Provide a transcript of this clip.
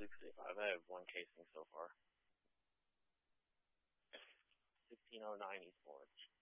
65. I have one casing so far. 1609 East Forge.